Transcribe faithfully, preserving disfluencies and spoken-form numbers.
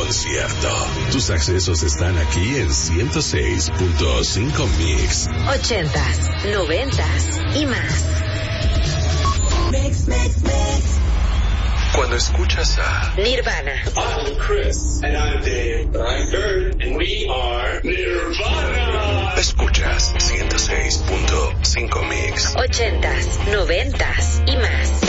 concierto. Tus accesos están aquí en ciento seis punto cinco Mix. Ochentas, noventas y más. Mix, mix, mix. Cuando escuchas a Nirvana. I'm Chris. And I'm Dave. I'm Kurt. And we are Nirvana. escuchas ciento seis punto cinco Mix. Ochentas, noventas y más.